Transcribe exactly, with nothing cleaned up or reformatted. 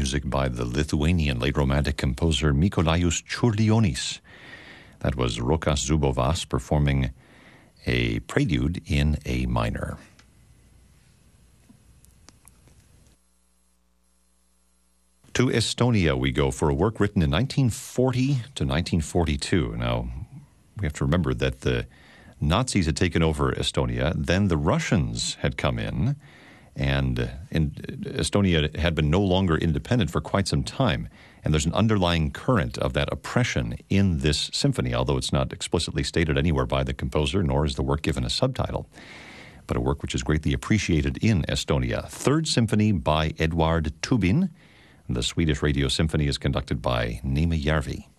music by the Lithuanian late Romantic composer Mykolaius Čiurlionis. That was Rokas Zubovas performing a prelude in A minor. To Estonia we go for a work written in nineteen forty to nineteen forty-two. Now, we have to remember that the Nazis had taken over Estonia, then the Russians had come in, and in, Estonia had been no longer independent for quite some time. And there's an underlying current of that oppression in this symphony, although it's not explicitly stated anywhere by the composer, nor is the work given a subtitle, but a work which is greatly appreciated in Estonia. Third Symphony by Eduard Tubin. The Swedish Radio Symphony is conducted by Niemi Järvi.